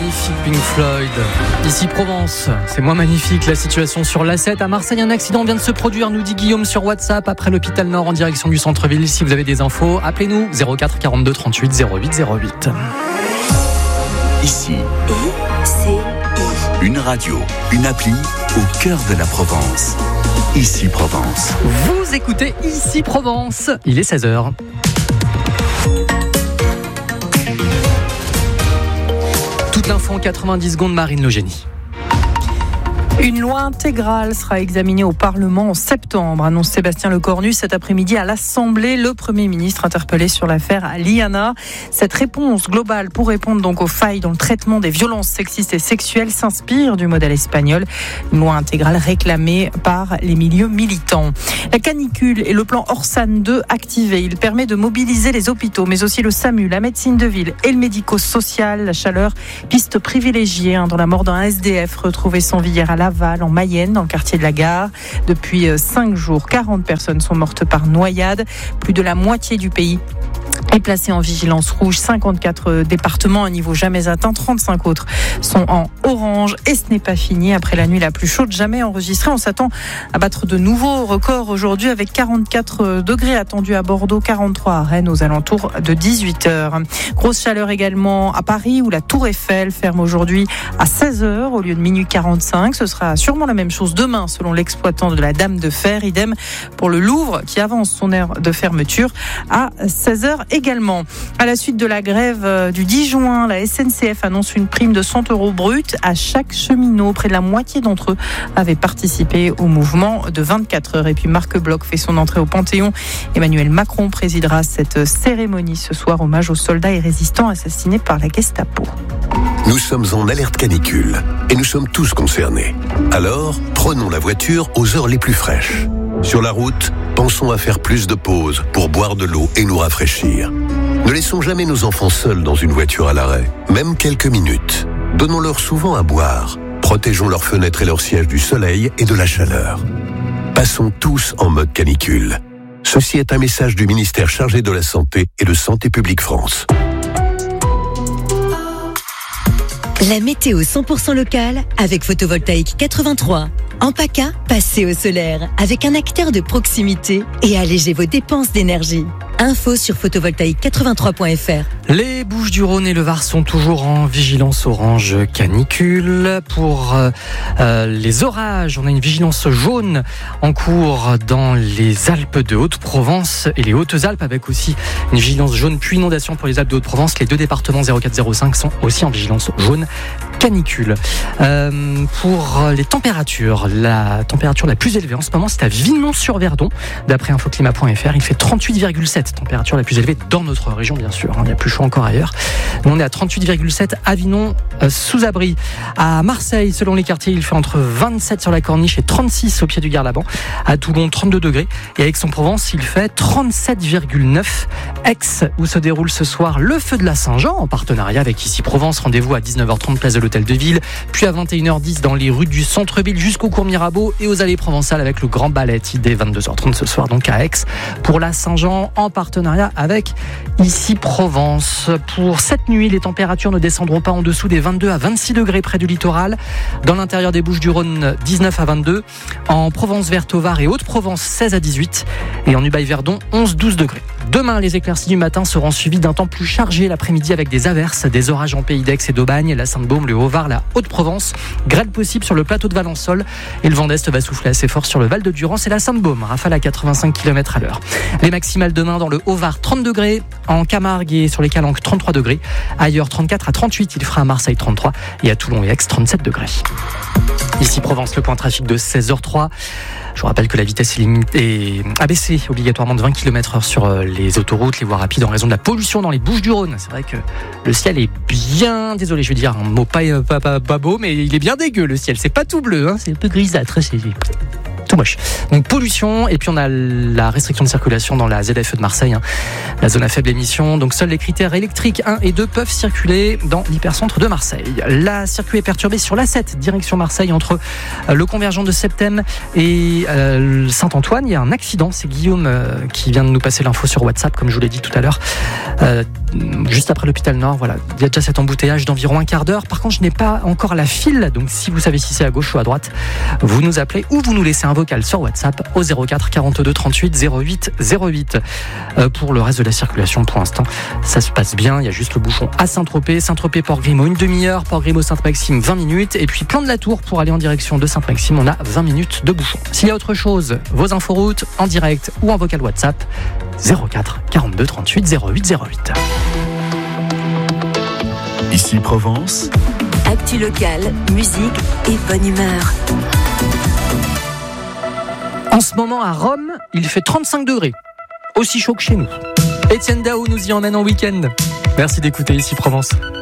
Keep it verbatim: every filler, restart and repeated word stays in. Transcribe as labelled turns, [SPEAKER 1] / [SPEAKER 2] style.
[SPEAKER 1] magnifique Pink Floyd. Ici Provence, c'est moins magnifique la situation sur l'A sept. À Marseille, un accident vient de se produire, nous dit Guillaume sur WhatsApp, après l'hôpital Nord en direction du centre-ville. Si vous avez des infos, appelez-nous zéro quatre quarante-deux trente-huit zéro huit zéro huit.
[SPEAKER 2] Ici,
[SPEAKER 3] I C I.
[SPEAKER 2] Une radio, une appli au cœur de la Provence. Ici Provence.
[SPEAKER 1] Vous écoutez Ici Provence. Il est seize heures. Toute l'info en quatre-vingt-dix secondes, Marine Le Génie.
[SPEAKER 4] Une loi intégrale sera examinée au Parlement en septembre, annonce Sébastien Lecornu cet après-midi à l'Assemblée. Le Premier ministre interpellé sur l'affaire Liana. Cette réponse globale pour répondre donc aux failles dans le traitement des violences sexistes et sexuelles s'inspire du modèle espagnol. Une loi intégrale réclamée par les milieux militants. La canicule et le plan Orsan deux activés. Il permet de mobiliser les hôpitaux, mais aussi le SAMU, la médecine de ville et le médico-social. La chaleur, piste privilégiée hein, dans la mort d'un S D F retrouvé sans vie hier à la Laval, en Mayenne, dans le quartier de la Gare. Depuis cinq jours, quarante personnes sont mortes par noyade. Plus de la moitié du pays est placé en vigilance rouge. cinquante-quatre départements à niveau jamais atteint, trente-cinq autres sont en orange. Et ce n'est pas fini. Après la nuit la plus chaude jamais enregistrée, on s'attend à battre de nouveaux records aujourd'hui avec quarante-quatre degrés attendus à Bordeaux, quarante-trois à Rennes aux alentours de dix-huit heures. Grosse chaleur également à Paris où la Tour Eiffel ferme aujourd'hui à seize heures au lieu de minuit quarante-cinq. Ce sera sûrement la même chose demain selon l'exploitant de la Dame de Fer. Idem pour le Louvre qui avance son heure de fermeture à seize heures également. À la suite de la grève du dix juin, la S N C F annonce une prime de cent euros brut à chaque cheminot. Près de la moitié d'entre eux avaient participé au mouvement de vingt-quatre heures. Et puis Marc Bloch fait son entrée au Panthéon. Emmanuel Macron présidera cette cérémonie ce soir, hommage aux soldats et résistants assassinés par la Gestapo.
[SPEAKER 5] Nous sommes en alerte canicule et nous sommes tous concernés. Alors, prenons la voiture aux heures les plus fraîches. Sur la route, pensons à faire plus de pauses pour boire de l'eau et nous rafraîchir. Ne laissons jamais nos enfants seuls dans une voiture à l'arrêt, même quelques minutes. Donnons-leur souvent à boire. Protégeons leurs fenêtres et leurs sièges du soleil et de la chaleur. Passons tous en mode canicule. Ceci est un message du ministère chargé de la Santé et de Santé publique France.
[SPEAKER 6] La météo cent pour cent locale avec Photovoltaïque quatre-vingt-trois. En PACA, passez au solaire avec un acteur de proximité et allégez vos dépenses d'énergie. Info sur photovoltaïque quatre-vingt-trois point f r.
[SPEAKER 1] Les Bouches-du-Rhône et le Var sont toujours en vigilance orange canicule. Pour euh, euh, les orages, on a une vigilance jaune en cours dans les Alpes de Haute-Provence et les Hautes-Alpes, avec aussi une vigilance jaune puis inondation pour les Alpes de Haute-Provence. Les deux départements zéro quatre zéro cinq sont aussi en vigilance jaune canicule. Euh, pour les températures, la température la plus élevée en ce moment, c'est à Vinon-sur-Verdon. D'après infoclimat point f r, il fait trente-huit virgule sept. Température la plus élevée dans notre région, bien sûr. Il y a plus chaud encore ailleurs. Nous, on est à trente-huit virgule sept à Vinon, euh, sous abri. À Marseille, selon les quartiers, il fait entre vingt-sept sur la Corniche et trente-six au pied du Garlaban. À Toulon, trente-deux degrés. Et à Aix-en-Provence, il fait trente-sept virgule neuf. Aix, où se déroule ce soir le feu de la Saint-Jean, en partenariat avec Ici Provence. Rendez-vous à dix-neuf heures trente, place de l'Hôtel de Ville. Puis à vingt et une heures dix, dans les rues du centre-ville jusqu'au cours Mirabeau et aux allées provençales avec le Grand Ballet dès vingt-deux heures trente ce soir, donc à Aix, pour la Saint-Jean, en partenariat avec Ici Provence. Pour cette nuit, les températures ne descendront pas en dessous des vingt-deux à vingt-six degrés près du littoral. Dans l'intérieur des Bouches-du-Rhône, dix-neuf à vingt-deux. En Provence verte au Var et Haute-Provence, seize à dix-huit. Et en Ubaye-Verdon, onze à douze degrés. Demain, les éclaircies du matin seront suivies d'un temps plus chargé l'après-midi avec des averses, des orages en Pays d'Aix et d'Aubagne, la Sainte-Baume, le Haut-Var, la Haute-Provence. Grêle possible sur le plateau de Valençol et le vent d'Est va souffler assez fort sur le Val de Durance et la Sainte-Baume. Rafale à quatre-vingt-cinq kilomètres à l'heure. Les maximales demain dans le Haut-Var, trente degrés. En Camargue et sur les Calanques, trente-trois degrés. Ailleurs, trente-quatre à trente-huit. Il fera à Marseille trente-trois et à Toulon et Aix, trente-sept degrés. Ici Provence, le point trafic de seize heures zéro trois. Je vous rappelle que la vitesse est limitée, abaissée obligatoirement de vingt kilomètres heure sur les autoroutes, les voies rapides en raison de la pollution dans les Bouches-du-Rhône. C'est vrai que le ciel est bien, désolé, je vais dire un mot pas, pas, pas, pas beau, mais il est bien dégueu le ciel. C'est pas tout bleu, hein, c'est un peu grisâtre. C'est tout moche. Donc pollution, et puis on a la restriction de circulation dans la Z F E de Marseille, hein, la zone à faible émission. Donc seuls les critères électriques un et deux peuvent circuler dans l'hypercentre de Marseille. La circuit est perturbé sur l'A sept, direction Marseille, entre le convergent de Septem et euh, Saint-Antoine. Il y a un accident, c'est Guillaume euh, qui vient de nous passer l'info sur WhatsApp, comme je vous l'ai dit tout à l'heure, euh, juste après l'hôpital Nord. Voilà, il y a déjà cet embouteillage d'environ un quart d'heure. Par contre, je n'ai pas encore la file, donc si vous savez si c'est à gauche ou à droite, vous nous appelez ou vous nous laissez un vocal sur WhatsApp au zéro quatre quarante-deux trente-huit zéro huit zéro huit. Euh, pour le reste de la circulation, pour l'instant, ça se passe bien. Il y a juste le bouchon à Saint-Tropez, Saint-Tropez, Port-Grimaud, une demi-heure, Port-Grimaud, Sainte-Maxime, vingt minutes, et puis Plan de la Tour pour aller en direction de Sainte-Maxime, on a vingt minutes de bouchon. S'il y a autre chose, vos inforoutes en direct ou en vocal WhatsApp, zéro quatre quarante-deux trente-huit zéro huit zéro huit.
[SPEAKER 2] Ici Provence.
[SPEAKER 3] Actu locale, musique et bonne humeur.
[SPEAKER 1] En ce moment à Rome, il fait trente-cinq degrés, aussi chaud que chez nous. Étienne Dao nous y emmène en week-end. Merci d'écouter Ici Provence.